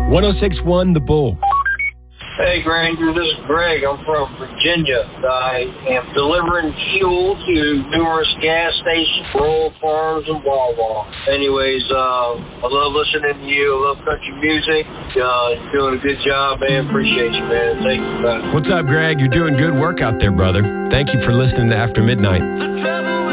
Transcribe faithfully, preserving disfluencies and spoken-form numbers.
one oh six point one The Bull. Hey, Granger, this is Greg. I'm from Virginia. I am delivering fuel to numerous gas stations, rural farms, and Wawa. Anyways, uh, I love listening to you. I love country music. Uh, you're doing a good job, man. Appreciate you, man. Thank you, man. What's up, Greg? You're doing good work out there, brother. Thank you for listening to After Midnight.